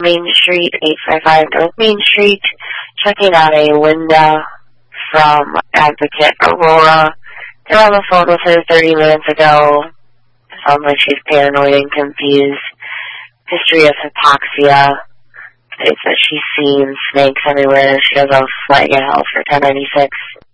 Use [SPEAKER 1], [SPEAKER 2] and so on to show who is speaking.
[SPEAKER 1] Main Street, 855 North Main Street, checking out a Linda from Advocate Aurora. They're on the phone with her 30 minutes ago. Sounds like she's paranoid and confused. History of hypoxia. States that she's seen snakes everywhere. She has a flag of health for 1096.